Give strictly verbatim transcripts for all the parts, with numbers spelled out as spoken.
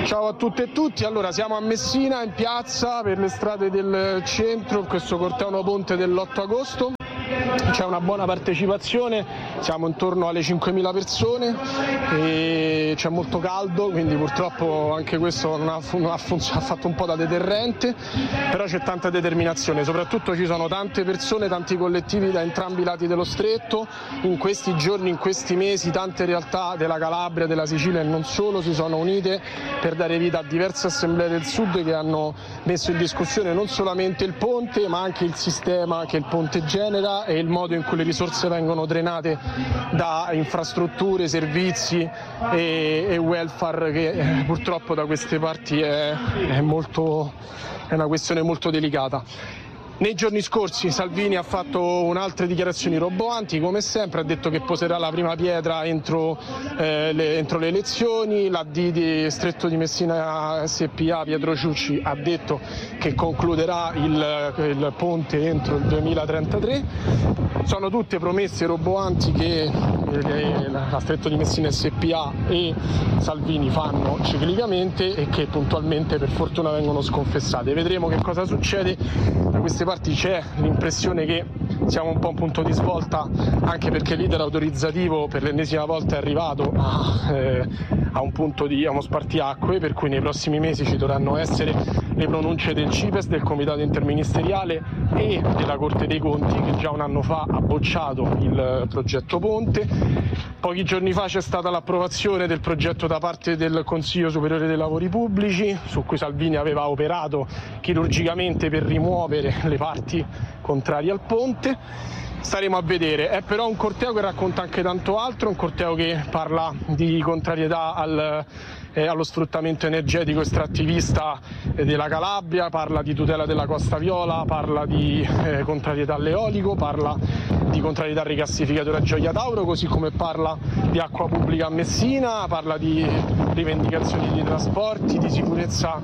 Ciao a tutte e tutti, allora siamo a Messina in piazza per le strade del centro, questo corteo ponte dell'otto agosto. C'è una buona partecipazione, siamo intorno alle cinquemila persone e c'è molto caldo, quindi purtroppo anche questo non ha, non ha, ha fatto un po' da deterrente, però c'è tanta determinazione, soprattutto ci sono tante persone, tanti collettivi da entrambi i lati dello stretto. In questi giorni, in questi mesi, tante realtà della Calabria, della Sicilia e non solo si sono unite per dare vita a diverse assemblee del Sud che hanno messo in discussione non solamente il ponte ma anche il sistema che il ponte genera e il modo in cui le risorse vengono drenate da infrastrutture, servizi e, e welfare, che eh, purtroppo da queste parti è, è, molto, è una questione molto delicata. Nei giorni scorsi Salvini ha fatto un'altre dichiarazioni roboanti, come sempre, ha detto che poserà la prima pietra entro, eh, le, entro le elezioni. L'A D di Stretto di Messina S P A Pietro Ciucci ha detto che concluderà il, il ponte entro il duemilatrentatré. Sono tutte promesse roboanti che eh, la Stretto di Messina S P A e Salvini fanno ciclicamente e che puntualmente per fortuna vengono sconfessate. Vedremo che cosa succede. Da queste parti c'è l'impressione che siamo un po' a un punto di svolta, anche perché l'iter autorizzativo per l'ennesima volta è arrivato a, eh, a un punto di a uno spartiacque, per cui nei prossimi mesi ci dovranno essere le pronunce del C I P E S, del Comitato Interministeriale e della Corte dei Conti, che già un anno fa ha bocciato il progetto ponte. Pochi giorni fa c'è stata l'approvazione del progetto da parte del Consiglio Superiore dei Lavori Pubblici, su cui Salvini aveva operato chirurgicamente per rimuovere le parti contrarie al ponte. Staremo a vedere, è però un corteo che racconta anche tanto altro, un corteo che parla di contrarietà al, eh, allo sfruttamento energetico estrattivista eh, della Calabria, parla di tutela della Costa Viola, parla di eh, contrarietà all'eolico, parla di contrarietà al rigassificatore a Gioia Tauro, così come parla di acqua pubblica a Messina, parla di rivendicazioni di trasporti, di sicurezza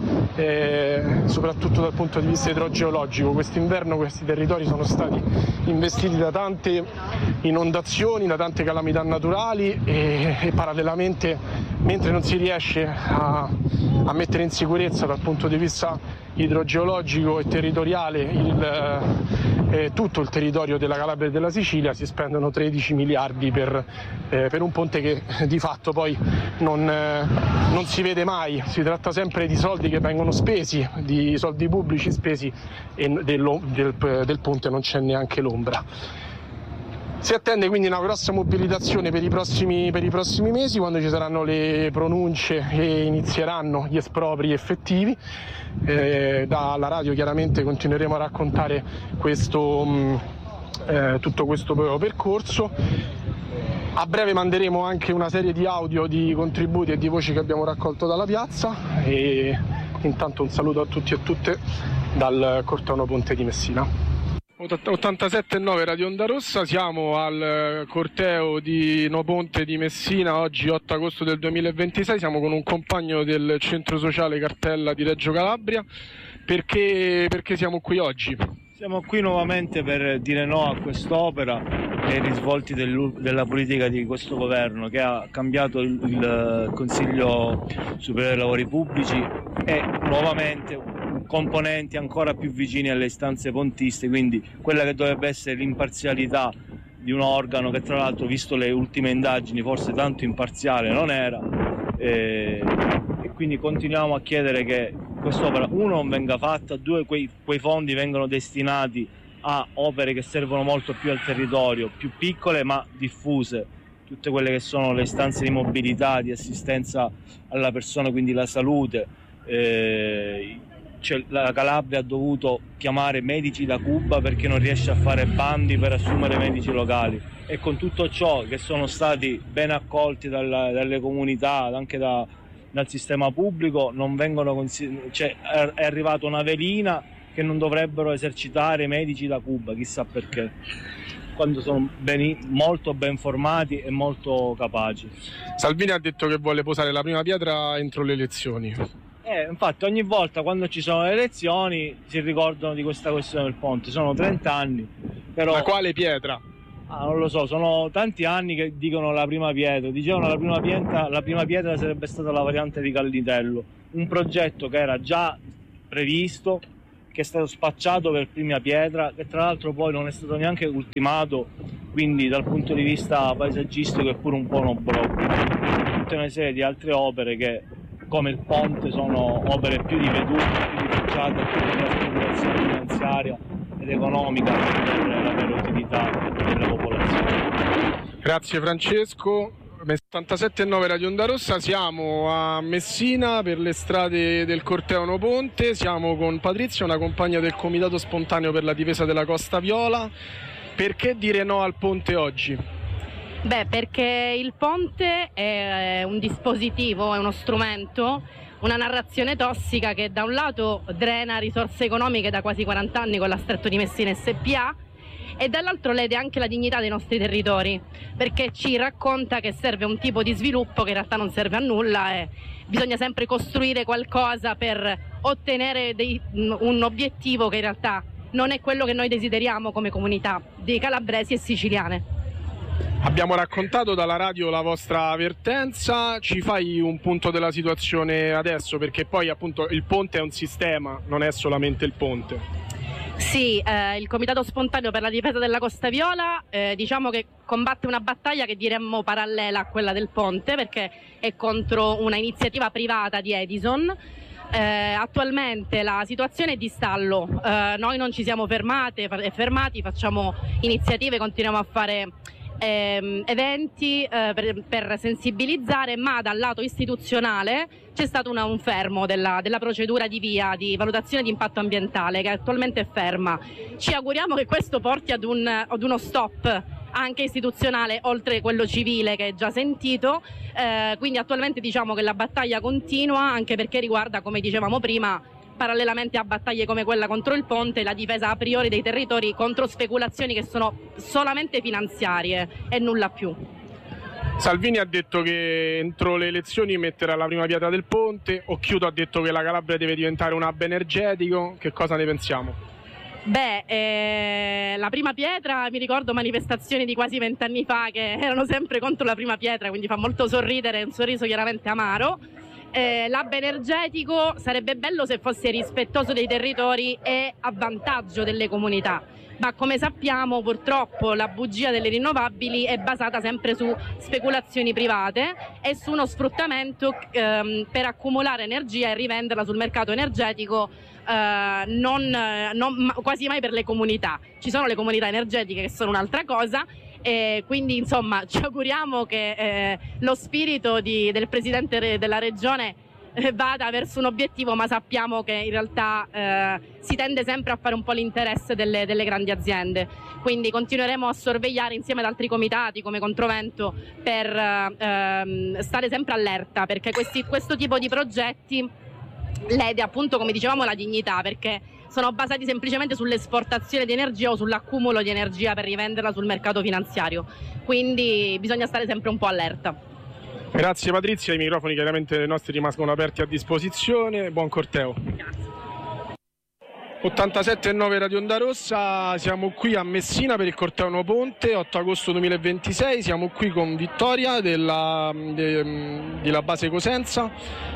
eh, soprattutto dal punto di vista idrogeologico. Quest'inverno questi territori sono stati investiti da tante inondazioni, da tante calamità naturali e, e parallelamente, mentre non si riesce a, a mettere in sicurezza dal punto di vista idrogeologico e territoriale il, eh, tutto il territorio della Calabria e della Sicilia, si spendono tredici miliardi per, eh, per un ponte che di fatto poi non, eh, non si vede mai. Si tratta sempre di soldi che vengono spesi, di soldi pubblici spesi, e del, del, del ponte non c'è neanche l'ombra. Si attende quindi una grossa mobilitazione per i prossimi, per i prossimi mesi, quando ci saranno le pronunce e inizieranno gli espropri effettivi. Eh, dalla radio chiaramente continueremo a raccontare questo, mh, eh, tutto questo percorso. A breve manderemo anche una serie di audio, di contributi e di voci che abbiamo raccolto dalla piazza, e intanto un saluto a tutti e tutte dal corteo ponte di Messina. ottantasette e nove Radio Onda Rossa, siamo al corteo di No Ponte di Messina, oggi otto agosto del duemilaventisei, siamo con un compagno del centro sociale Cartella di Reggio Calabria. Perché, perché siamo qui oggi? Siamo qui nuovamente per dire no a quest'opera e ai risvolti del, della politica di questo governo, che ha cambiato il, il Consiglio Superiore dei Lavori Pubblici e nuovamente componenti ancora più vicini alle istanze pontiste, quindi quella che dovrebbe essere l'imparzialità di un organo che, tra l'altro, visto le ultime indagini, forse tanto imparziale non era, e, e quindi continuiamo a chiedere che quest'opera, uno, non venga fatta, due, quei, quei fondi vengono destinati a opere che servono molto più al territorio, più piccole ma diffuse, tutte quelle che sono le istanze di mobilità, di assistenza alla persona, quindi la salute. Eh, Cioè, la Calabria ha dovuto chiamare medici da Cuba perché non riesce a fare bandi per assumere medici locali, e con tutto ciò che sono stati ben accolti dalla, dalle comunità, anche da, dal sistema pubblico, non vengono consider- cioè, è arrivata una velina che non dovrebbero esercitare i medici da Cuba, chissà perché, quando sono ben, molto ben formati e molto capaci. Salvini ha detto che vuole posare la prima pietra entro le elezioni. Eh, infatti ogni volta quando ci sono le elezioni si ricordano di questa questione del ponte, sono trenta anni, però... Ma quale pietra? Ah, non lo so, sono tanti anni che dicono la prima pietra, dicevano la prima pietra, la prima pietra sarebbe stata la variante di Callitello, un progetto che era già previsto, che è stato spacciato per prima pietra, che tra l'altro poi non è stato neanche ultimato, quindi dal punto di vista paesaggistico è pure un po' un obbrobrio. Tutta una serie di altre opere che, come il ponte, sono opere più ripetute, più difficciate, più di una speculazione finanziaria ed economica per la vera utilità della popolazione. Grazie Francesco. ottantasette e nove Radio Onda Rossa, siamo a Messina per le strade del corteo Ono Ponte, siamo con Patrizia, una compagna del Comitato Spontaneo per la Difesa della Costa Viola. Perché dire no al ponte oggi? Beh, perché il ponte è un dispositivo, è uno strumento, una narrazione tossica che da un lato drena risorse economiche da quasi quaranta anni con la Stretto di Messina S P A e dall'altro lede anche la dignità dei nostri territori, perché ci racconta che serve un tipo di sviluppo che in realtà non serve a nulla e bisogna sempre costruire qualcosa per ottenere dei, un obiettivo che in realtà non è quello che noi desideriamo come comunità di calabresi e siciliane. Abbiamo raccontato dalla radio la vostra avvertenza, ci fai un punto della situazione adesso, perché poi appunto il ponte è un sistema, non è solamente il ponte. Sì, eh, il Comitato Spontaneo per la Difesa della Costa Viola eh, diciamo che combatte una battaglia che diremmo parallela a quella del ponte, perché è contro una iniziativa privata di Edison. Eh, attualmente la situazione è di stallo, eh, noi non ci siamo fermate, fermati, facciamo iniziative, continuiamo a fare ehm, eventi eh, per, per sensibilizzare, ma dal lato istituzionale c'è stato una, un fermo della, della procedura di via di valutazione di impatto ambientale che attualmente è ferma. Ci auguriamo che questo porti ad, un, ad uno stop anche istituzionale oltre quello civile che è già sentito, eh, quindi attualmente diciamo che la battaglia continua, anche perché riguarda, come dicevamo prima, parallelamente a battaglie come quella contro il ponte, la difesa a priori dei territori contro speculazioni che sono solamente finanziarie e nulla più. Salvini ha detto che entro le elezioni metterà la prima pietra del ponte, Occhiuto ha detto che la Calabria deve diventare un hub energetico, che cosa ne pensiamo? Beh, eh, la prima pietra, mi ricordo manifestazioni di quasi vent'anni fa che erano sempre contro la prima pietra, quindi fa molto sorridere, un sorriso chiaramente amaro. Eh, l'hub energetico sarebbe bello se fosse rispettoso dei territori e a vantaggio delle comunità, ma come sappiamo purtroppo la bugia delle rinnovabili è basata sempre su speculazioni private e su uno sfruttamento ehm, per accumulare energia e rivenderla sul mercato energetico, eh, non, non, quasi mai per le comunità. Ci sono le comunità energetiche che sono un'altra cosa. E quindi insomma ci auguriamo che eh, lo spirito di, del Presidente della Regione eh, vada verso un obiettivo, ma sappiamo che in realtà eh, si tende sempre a fare un po' l'interesse delle, delle grandi aziende, quindi continueremo a sorvegliare insieme ad altri comitati come Controvento per eh, stare sempre allerta, perché questi, questo tipo di progetti lede appunto, come dicevamo, la dignità, perché sono basati semplicemente sull'esportazione di energia o sull'accumulo di energia per rivenderla sul mercato finanziario, quindi bisogna stare sempre un po' allerta. Grazie Patrizia, i microfoni chiaramente nostri rimangono aperti a disposizione, buon corteo. Grazie. ottantasette e nove Radio Onda Rossa, siamo qui a Messina per il corteo Ono Ponte, otto agosto duemilaventisei, siamo qui con Vittoria della, de, della base Cosenza.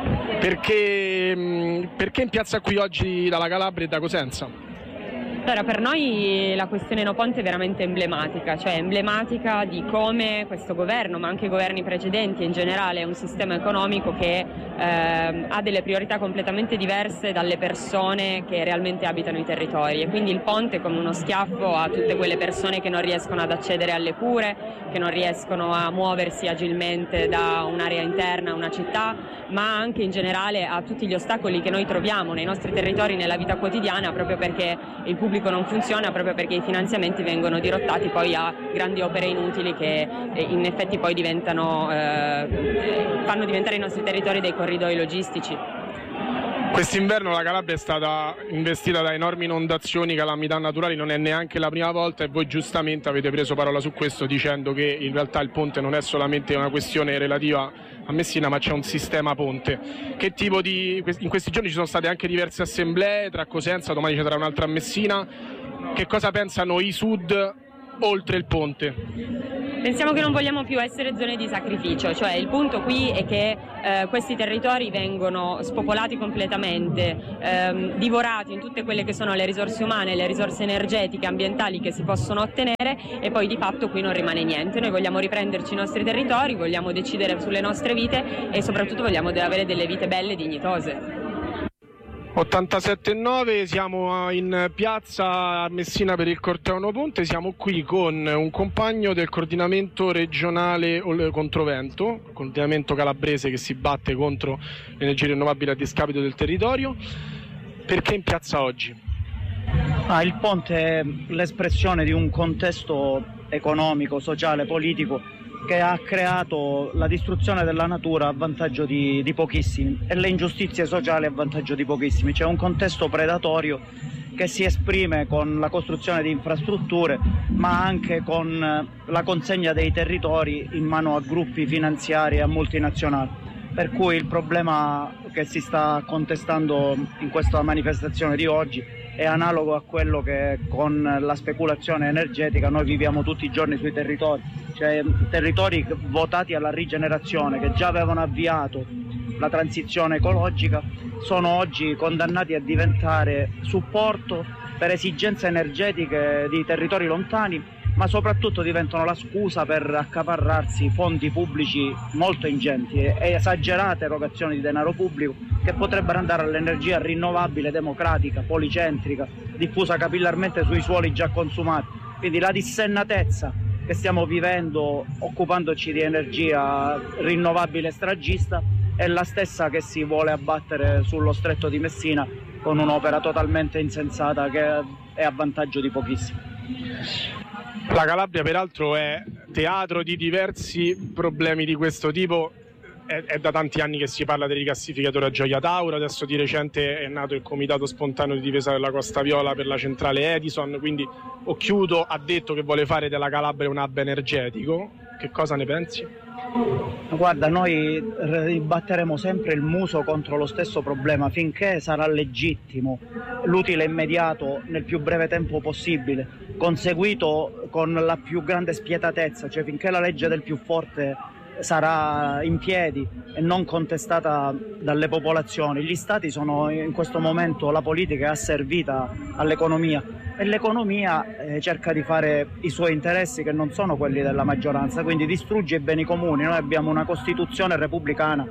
Perché, perché in piazza qui oggi dalla Calabria e da Cosenza? Allora, per noi la questione Ono Ponte è veramente emblematica, cioè emblematica di come questo governo, ma anche i governi precedenti e in generale un sistema economico che eh, ha delle priorità completamente diverse dalle persone che realmente abitano i territori, e quindi il ponte come uno schiaffo a tutte quelle persone che non riescono ad accedere alle cure, che non riescono a muoversi agilmente da un'area interna a una città, ma anche in generale a tutti gli ostacoli che noi troviamo nei nostri territori nella vita quotidiana, proprio perché il pubblico non funziona, proprio perché i finanziamenti vengono dirottati poi a grandi opere inutili che in effetti poi diventano eh, fanno diventare i nostri territori dei corridoi logistici. Quest'inverno la Calabria è stata investita da enormi inondazioni, calamità naturali, non è neanche la prima volta, e voi giustamente avete preso parola su questo dicendo che in realtà il ponte non è solamente una questione relativa a Messina, ma c'è un sistema ponte. Che tipo di... in questi giorni ci sono state anche diverse assemblee tra Cosenza, domani ci sarà un'altra a Messina. Che cosa pensano i Sud oltre il ponte? Pensiamo che non vogliamo più essere zone di sacrificio, cioè il punto qui è che eh, questi territori vengono spopolati completamente, ehm, divorati in tutte quelle che sono le risorse umane, le risorse energetiche, ambientali che si possono ottenere, e poi di fatto qui non rimane niente. Noi vogliamo riprenderci i nostri territori, vogliamo decidere sulle nostre vite e soprattutto vogliamo avere delle vite belle e dignitose. ottantasette e nove, siamo in piazza a Messina per il corteo No Ponte, siamo qui con un compagno del coordinamento regionale Controvento, coordinamento calabrese che si batte contro le energie rinnovabili a discapito del territorio. Perché in piazza oggi? Ah, il ponte è l'espressione di un contesto economico, sociale, politico che ha creato la distruzione della natura a vantaggio di, di pochissimi e le ingiustizie sociali a vantaggio di pochissimi. C'è un contesto predatorio che si esprime con la costruzione di infrastrutture, ma anche con la consegna dei territori in mano a gruppi finanziari e a multinazionali. Per cui il problema che si sta contestando in questa manifestazione di oggi è analogo a quello che con la speculazione energetica noi viviamo tutti i giorni sui territori, cioè territori votati alla rigenerazione che già avevano avviato la transizione ecologica sono oggi condannati a diventare supporto per esigenze energetiche di territori lontani, ma soprattutto diventano la scusa per accaparrarsi fondi pubblici molto ingenti e esagerate erogazioni di denaro pubblico che potrebbero andare all'energia rinnovabile, democratica, policentrica, diffusa capillarmente sui suoli già consumati. Quindi la dissennatezza che stiamo vivendo occupandoci di energia rinnovabile stragista è la stessa che si vuole abbattere sullo stretto di Messina con un'opera totalmente insensata che è a vantaggio di pochissimi. La Calabria peraltro è teatro di diversi problemi di questo tipo, è, è da tanti anni che si parla del rigassificatore a Gioia Tauro, adesso di recente è nato il Comitato Spontaneo di Difesa della Costa Viola per la centrale Edison, quindi Occhiuto ha detto che vuole fare della Calabria un hub energetico. Che cosa ne pensi? Guarda, noi ribatteremo sempre il muso contro lo stesso problema finché sarà legittimo l'utile immediato nel più breve tempo possibile, conseguito con la più grande spietatezza, cioè finché la legge del più forte sarà in piedi e non contestata dalle popolazioni. Gli stati sono in questo momento la politica asservita all'economia e l'economia eh, cerca di fare i suoi interessi che non sono quelli della maggioranza, quindi distrugge i beni comuni. Noi abbiamo una Costituzione repubblicana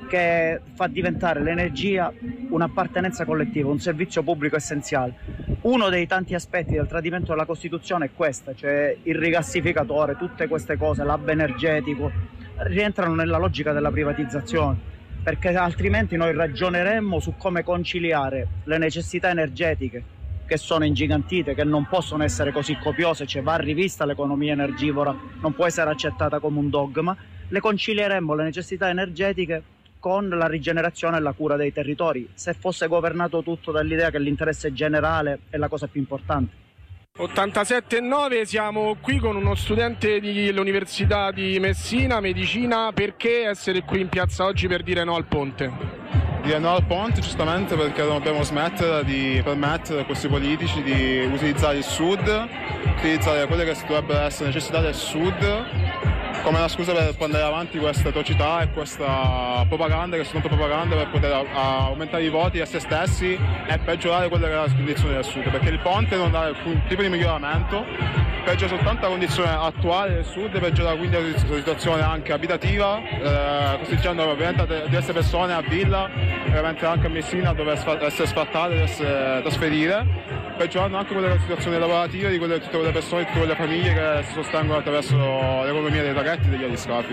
che fa diventare l'energia un'appartenenza collettiva, un servizio pubblico essenziale. Uno dei tanti aspetti del tradimento della Costituzione è questa, cioè il rigassificatore, tutte queste cose, l'hub energetico, rientrano nella logica della privatizzazione, perché altrimenti noi ragioneremmo su come conciliare le necessità energetiche che sono ingigantite, che non possono essere così copiose, cioè va rivista l'economia energivora, non può essere accettata come un dogma, le concilieremmo le necessità energetiche con la rigenerazione e la cura dei territori, se fosse governato tutto dall'idea che l'interesse generale è la cosa più importante. ottantasette e nove, siamo qui con uno studente dell'Università di Messina, medicina. Perché essere qui in piazza oggi per dire no al ponte? Dire no al ponte giustamente perché dobbiamo smettere di permettere a questi politici di utilizzare il sud, utilizzare quelle che dovrebbero essere necessità del sud come una scusa per portare avanti queste atrocità e questa propaganda, che sono propaganda per poter a, a aumentare i voti a se stessi e peggiorare quelle che è la condizione del sud, perché il ponte non dà alcun tipo di miglioramento, peggiora soltanto la condizione attuale del sud, peggiora quindi la situazione anche abitativa, eh, costringendo ovviamente diverse persone a Villa, ovviamente anche a Messina, dove essere sfrattate, deve essere trasferire, peggiorando anche quelle situazioni lavorative di quelle, tutte quelle persone, tutte quelle famiglie che si sostengono attraverso l'economia dei traghetti e degli aliscafi.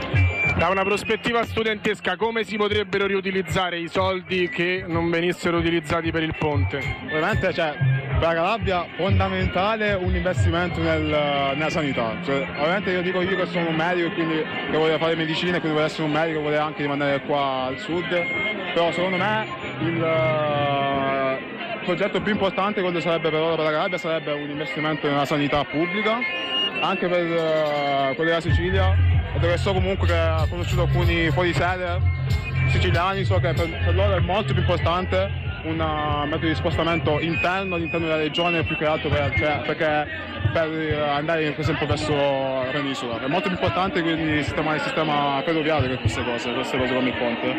Da una prospettiva studentesca, come si potrebbero riutilizzare i soldi che non venissero utilizzati per il ponte? Ovviamente cioè, per la Calabria fondamentale un investimento nel, nella sanità. Cioè, ovviamente io dico io che sono un medico, quindi che voglio fare medicina e quindi voglio essere un medico, voglio anche rimanere qua al sud, però secondo me il Il progetto più importante, quello sarebbe per ora per la Calabria, sarebbe un investimento nella sanità pubblica, anche per uh, quello della Sicilia, dove so comunque che ha conosciuto alcuni fuori sede siciliani, so che per, per loro è molto più importante un metodo di spostamento interno all'interno della regione più che altro per, cioè, perché per andare per esempio verso Penisola. È molto più importante quindi sistemare il sistema ferroviario per queste cose, queste cose come il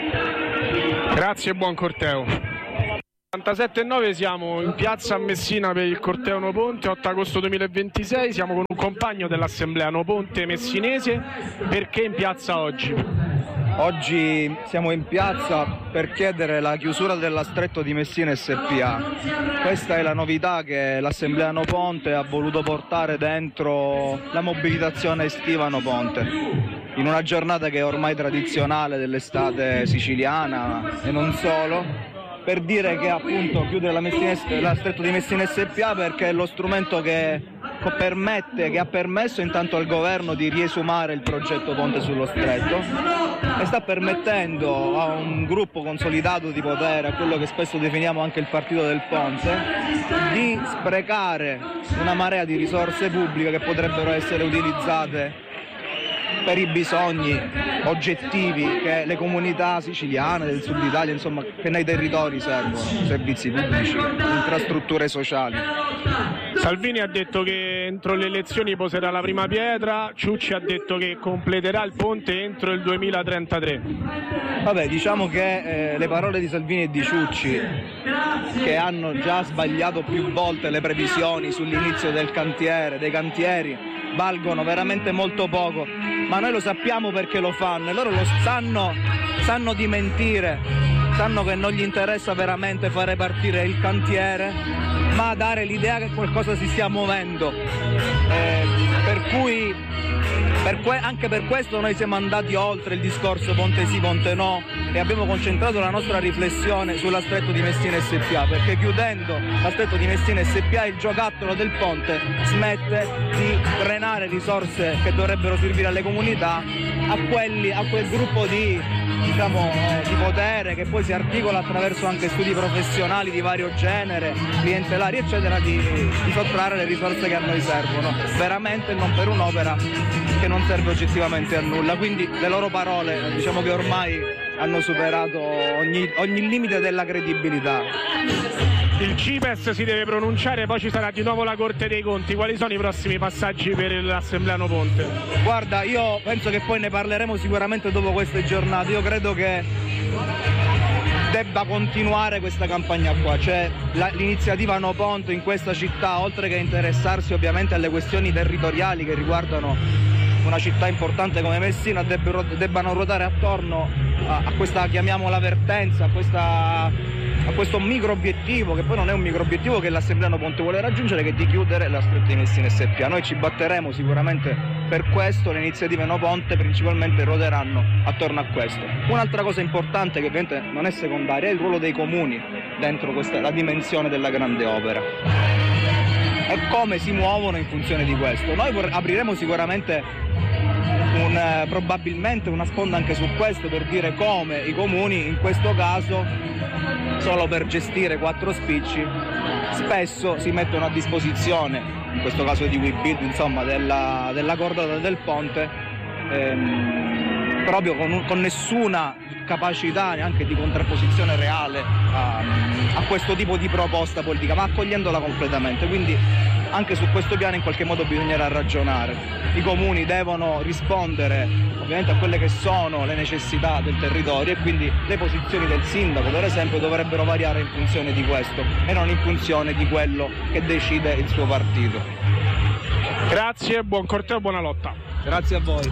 ponte. Grazie e buon corteo. quarantasette e nove siamo in piazza a Messina per il corteo No Ponte, otto agosto duemilaventisei, siamo con un compagno dell'assemblea No Ponte messinese. Perché in piazza oggi? Oggi siamo in piazza per chiedere la chiusura della Stretto di Messina S P A. Questa è la novità che l'assemblea No Ponte ha voluto portare dentro la mobilitazione estiva No Ponte, in una giornata che è ormai tradizionale dell'estate siciliana e non solo, per dire che appunto chiudere la, Messina, la Stretto di Messina S P A perché è lo strumento che permette, che ha permesso intanto al governo di riesumare il progetto Ponte sullo Stretto e sta permettendo a un gruppo consolidato di potere, a quello che spesso definiamo anche il partito del Ponte, di sprecare una marea di risorse pubbliche che potrebbero essere utilizzate per i bisogni oggettivi che le comunità siciliane, del sud Italia, insomma, che nei territori servono, servizi pubblici, infrastrutture sociali. Salvini ha detto che entro le elezioni poserà la prima pietra, Ciucci ha detto che completerà il ponte entro il duemilatrentatré. Vabbè, diciamo che eh, le parole di Salvini e di Ciucci, che hanno già sbagliato più volte le previsioni sull'inizio del cantiere, dei cantieri, valgono veramente molto poco, ma noi lo sappiamo perché lo fanno e loro lo sanno, sanno di mentire, sanno che non gli interessa veramente fare partire il cantiere, ma dare l'idea che qualcosa si stia muovendo. Eh, per cui per que- anche per questo noi siamo andati oltre il discorso Ponte sì, Ponte no e abbiamo concentrato la nostra riflessione sulla Stretto di Messina S P A, perché chiudendo la Stretto di Messina S P A il giocattolo del ponte smette di drenare risorse che dovrebbero servire alle comunità a, quelli, a quel gruppo di, diciamo, eh, di potere che poi si articola attraverso anche studi professionali di vario genere, clientelari eccetera, di, di sottrarre le risorse che a noi servono veramente, non per un'opera che non serve oggettivamente a nulla. Quindi le loro parole, diciamo che ormai hanno superato ogni, ogni limite della credibilità. Il C I P E S si deve pronunciare, poi ci sarà di nuovo la Corte dei Conti. Quali sono i prossimi passaggi per l'Assemblea No Ponte? Guarda, io penso che poi ne parleremo sicuramente dopo queste giornate. Io credo che debba continuare questa campagna qua, cioè la, l'iniziativa No Ponte in questa città, oltre che interessarsi ovviamente alle questioni territoriali che riguardano una città importante come Messina, debbano, debbano ruotare attorno a, a questa, chiamiamola, vertenza, a, questa, a questo micro obiettivo, che poi non è un micro obiettivo, che l'Assemblea No Ponte vuole raggiungere, che è di chiudere la Stretto di Messina S P A. Noi ci batteremo sicuramente per questo, le iniziative No Ponte principalmente ruoteranno attorno a questo. Un'altra cosa importante, che ovviamente non è secondaria, è il ruolo dei comuni dentro questa, la dimensione della grande opera e come si muovono in funzione di questo. Noi vor- apriremo sicuramente un, eh, probabilmente una sponda anche su questo, per dire come i comuni in questo caso, solo per gestire quattro spicci, spesso si mettono a disposizione, in questo caso di WeBuild, insomma della, della cordata del ponte, ehm, proprio con, con nessuna capacità neanche di contrapposizione reale a, a questo tipo di proposta politica, ma accogliendola completamente. Quindi anche su questo piano in qualche modo bisognerà ragionare. I comuni devono rispondere ovviamente a quelle che sono le necessità del territorio e quindi le posizioni del sindaco, per esempio, dovrebbero variare in funzione di questo e non in funzione di quello che decide il suo partito. Grazie, buon corteo, buona lotta. Grazie a voi.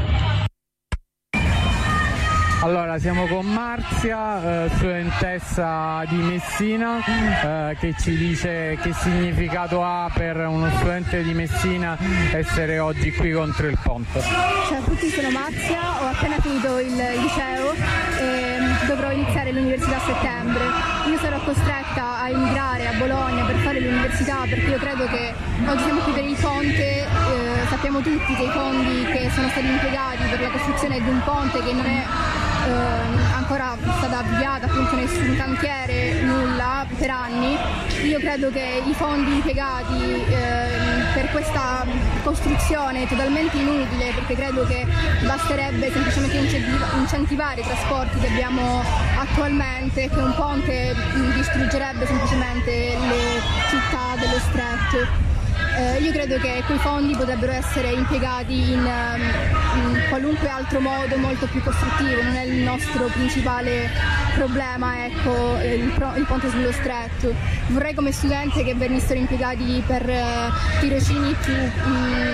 Allora, siamo con Marzia, eh, studentessa di Messina, eh, che ci dice che significato ha per uno studente di Messina essere oggi qui contro il ponte. Ciao a tutti, sono Marzia, ho appena finito il liceo e dovrò iniziare l'università a settembre. Io sarò costretta a emigrare a Bologna per fare l'università, perché io credo che oggi siamo qui per il ponte, eh, sappiamo tutti che i fondi che sono stati impiegati per la costruzione di un ponte che non è Eh, ancora stata avviata, appunto nessun cantiere, nulla per anni. Io credo che i fondi impiegati eh, per questa costruzione totalmente inutile, perché credo che basterebbe semplicemente incentiva- incentivare i trasporti che abbiamo attualmente, che un ponte distruggerebbe semplicemente le città dello stretto. Eh, io credo che quei fondi potrebbero essere impiegati in, in qualunque altro modo molto più costruttivo. Non è il nostro principale problema, ecco, il, il ponte sullo stretto. Vorrei come studente che venissero impiegati per uh, tirocini più, mh,